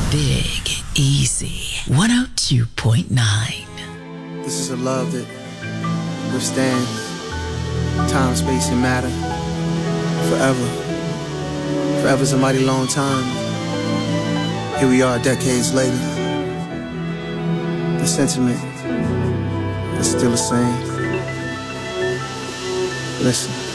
Big Easy 102.9. This is a love that withstands time, space, and matter forever. Forever's a mighty long time. Here we are decades later. The sentiment is still the same. Listen.